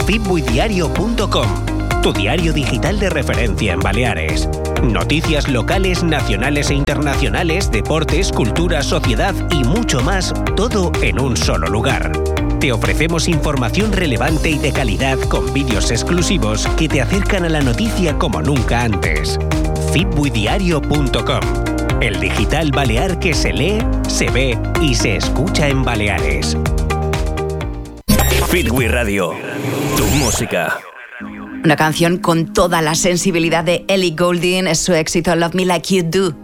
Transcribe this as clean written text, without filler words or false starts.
fitbuidiario.com, tu diario digital de referencia en Baleares. Noticias locales, nacionales e internacionales, deportes, cultura, sociedad y mucho más, todo en un solo lugar. Te ofrecemos información relevante y de calidad con vídeos exclusivos que te acercan a la noticia como nunca antes. fitbuidiario.com, el digital balear que se lee, se ve y se escucha en Baleares. Fitbui Radio, tu música. Una canción con toda la sensibilidad de Ellie Goulding, es su éxito Love Me Like You Do.